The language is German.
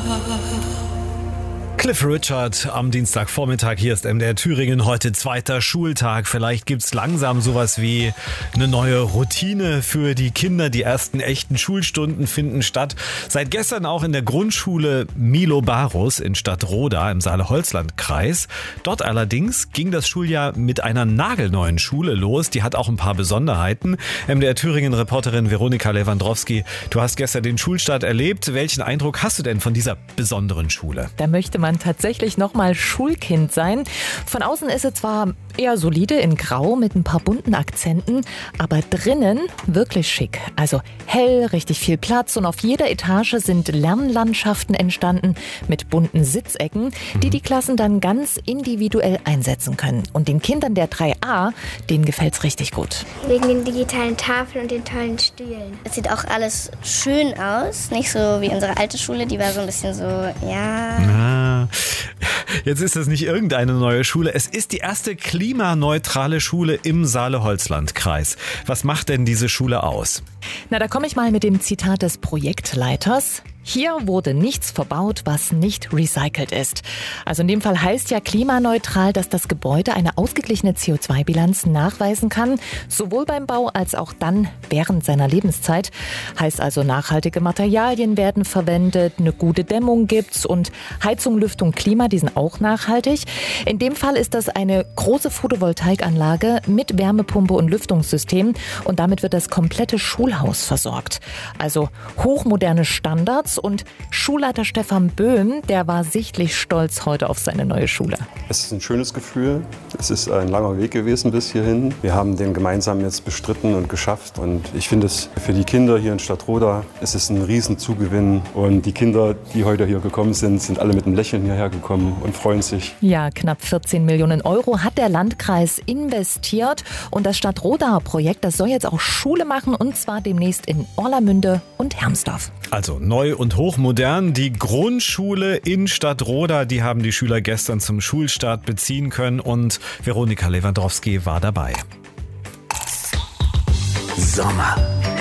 Cliff Richard am Dienstagvormittag. Hier ist MDR Thüringen. Heute zweiter Schultag. Vielleicht gibt's langsam sowas wie eine neue Routine für die Kinder. Die ersten echten Schulstunden finden statt. Seit gestern auch in der Grundschule Milo Barus in Stadtroda im Saale-Holzland-Kreis. Dort allerdings ging das Schuljahr mit einer nagelneuen Schule los. Die hat auch ein paar Besonderheiten. MDR Thüringen-Reporterin Veronika Lewandowski, du hast gestern den Schulstart erlebt. Welchen Eindruck hast du denn von dieser besonderen Schule? Da möchte man tatsächlich nochmal Schulkind sein. Von außen ist es zwar eher solide in Grau mit ein paar bunten Akzenten, aber drinnen wirklich schick. Also hell, richtig viel Platz und auf jeder Etage sind Lernlandschaften entstanden mit bunten Sitzecken, die die Klassen dann ganz individuell einsetzen können. Und den Kindern der 3a, denen gefällt's richtig gut. Wegen den digitalen Tafeln und den tollen Stühlen. Es sieht auch alles schön aus, nicht so wie unsere alte Schule, die war so ein bisschen so, Jetzt ist das nicht irgendeine neue Schule. Es ist die erste klimaneutrale Schule im Saale-Holzland-Kreis. Was macht denn diese Schule aus? Na, da komme ich mal mit dem Zitat des Projektleiters. Hier wurde nichts verbaut, was nicht recycelt ist. Also in dem Fall heißt ja klimaneutral, dass das Gebäude eine ausgeglichene CO2-Bilanz nachweisen kann, sowohl beim Bau als auch dann während seiner Lebenszeit. Heißt also, nachhaltige Materialien werden verwendet, eine gute Dämmung gibt's und Heizung, Lüftung, Klima, die sind auch nachhaltig. In dem Fall ist das eine große Photovoltaikanlage mit Wärmepumpe und Lüftungssystem und damit wird das komplette Schulhaus versorgt. Also hochmoderne Standards. Und Schulleiter Stefan Böhm, der war sichtlich stolz heute auf seine neue Schule. Es ist ein schönes Gefühl. Es ist ein langer Weg gewesen bis hierhin. Wir haben den gemeinsam jetzt bestritten und geschafft. Und ich finde es für die Kinder hier in Stadtroda, es ist ein Riesenzugewinn. Und die Kinder, die heute hier gekommen sind, sind alle mit einem Lächeln hierher gekommen und freuen sich. Ja, knapp 14 Millionen Euro hat der Landkreis investiert. Und das Stadtroda-Projekt, das soll jetzt auch Schule machen. Und zwar demnächst in Orlamünde und Hermsdorf. Also neu und hochmodern. Die Grundschule in Stadtroda, die haben die Schüler gestern zum Schulstart beziehen können und Veronika Lewandowski war dabei. Sommer.